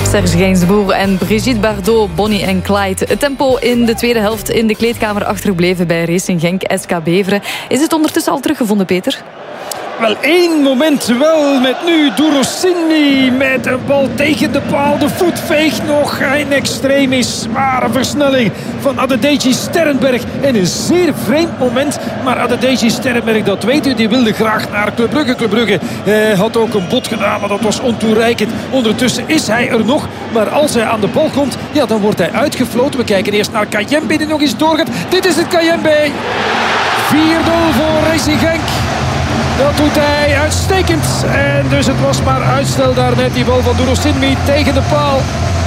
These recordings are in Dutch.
Serge Gainsbourg en Brigitte Bardot, Bonnie en Clyde. Het tempo in de tweede helft in de kleedkamer achtergebleven bij Racing Genk, SK Beveren. Is het ondertussen al teruggevonden, Peter? Wel, één moment wel met nu Durosini met een bal tegen de paal. De voet veegt nog in extremis. Zware versnelling van Adedeji Sterrenberg. En een zeer vreemd moment. Maar Adedeji Sterrenberg, dat weet u, die wilde graag naar Club Brugge. Club Brugge had ook een bod gedaan, maar dat was ontoereikend. Ondertussen is hij er nog. Maar als hij aan de bal komt, ja, dan wordt hij uitgefloten. We kijken eerst naar Kayembe die nog eens doorgaat. Dit is het Kayembe. 4-0 voor Racing Genk. Dat doet hij uitstekend. En dus het was maar uitstel daarnet. Die bal van Durosini tegen de paal.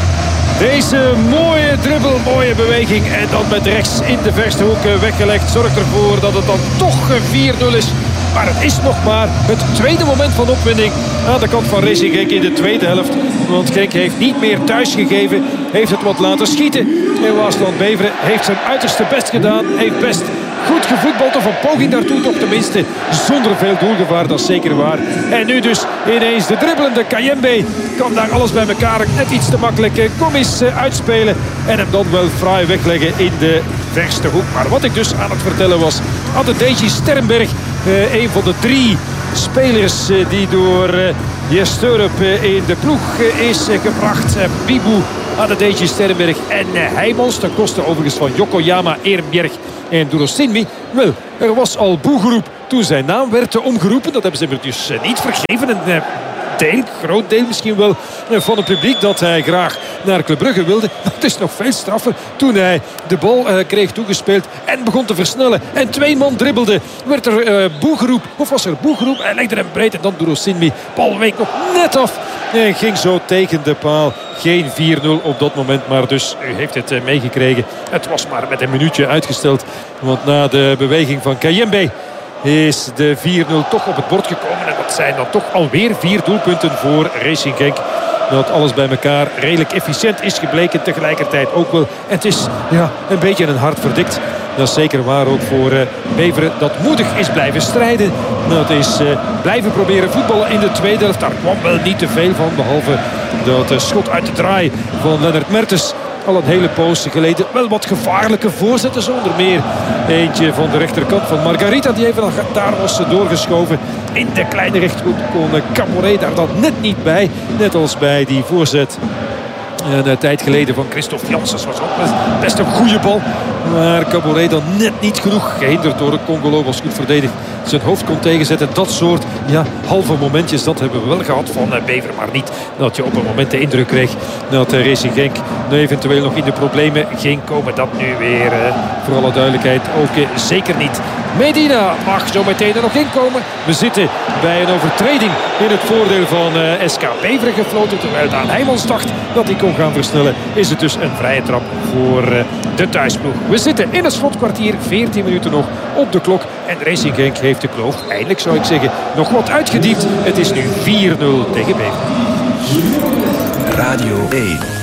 Deze mooie dribbel, mooie beweging. En dan met rechts in de verste hoek weggelegd. Zorgt ervoor dat het dan toch 4-0 is. Maar het is nog maar het tweede moment van opwinding aan de kant van Racing Genk in de tweede helft. Want Genk heeft niet meer thuis gegeven. Heeft het wat laten schieten. En Waasland Beveren heeft zijn uiterste best gedaan. Heeft best goed gevoetbald, of een poging daartoe toch tenminste. Zonder veel doelgevaar, dat is zeker waar. En nu dus ineens de dribbelende Kayembe. Kan daar alles bij elkaar net iets te makkelijk Gomis uitspelen. En hem dan wel fraai wegleggen in de verste hoek. Maar wat ik dus aan het vertellen was, Adedeji Sterrenberg, een van de 3 spelers die door Jes Störup in de ploeg is gebracht. Bibu, Adedeji Sterrenberg en Heijmans. Ten koste overigens van Yokoyama, Ehrenberg en Durosini. Wel, er was al boegeroep toen zijn naam werd omgeroepen. Dat hebben ze hem dus niet vergeven. Een groot deel misschien wel van het publiek dat hij graag naar Club Brugge wilde. Maar het is nog veel straffer toen hij de bal kreeg toegespeeld en begon te versnellen. En 2 man dribbelde. Werd er boegeroep, of was er boegeroep? Hij legde hem breed en dan Durosini. Bal week nog net af en ging zo tegen de paal. Geen 4-0 op dat moment, maar dus u heeft het meegekregen. Het was maar met een minuutje uitgesteld. Want na de beweging van Kayembe is de 4-0 toch op het bord gekomen. En dat zijn dan toch alweer 4 doelpunten voor Racing Genk. Dat alles bij elkaar redelijk efficiënt is gebleken. Tegelijkertijd ook wel. En het is een beetje een hart verdikt. Dat is zeker waar ook voor Beveren. Dat moedig is blijven strijden. Dat is blijven proberen voetballen in de tweede helft. Daar kwam wel niet te veel van. Behalve dat schot uit de draai van Lennart Mertens. Al een hele poos geleden wel wat gevaarlijke voorzetten. Zonder meer eentje van de rechterkant van Margarita. Die even daar was doorgeschoven. In de kleine rechthoek kon Caboret daar dan net niet bij. Net als bij die voorzet een tijd geleden van Christophe Janssens. Was ook best een goede bal. Maar Caboret dan net niet genoeg. Gehinderd door het Congolo. Was goed verdedigd. Zijn hoofd kon tegenzetten. Dat soort halve momentjes. Dat hebben we wel gehad van Beveren. Maar niet dat je op een moment de indruk kreeg dat Racing Genk eventueel nog in de problemen ging komen. Dat nu weer voor alle duidelijkheid ook zeker niet. Medina mag zo meteen er nog in komen. We zitten bij een overtreding in het voordeel van SK Beveren gefloten. Terwijl het aan Heijmans dacht dat hij kon gaan versnellen. Is het dus een vrije trap voor de thuisploeg. We zitten in het slotkwartier. 14 minuten nog op de klok. En Racing Genk heeft de kloof, eindelijk zou ik zeggen, nog wat uitgediept. Het is nu 4-0 tegen Beveren. Radio 1.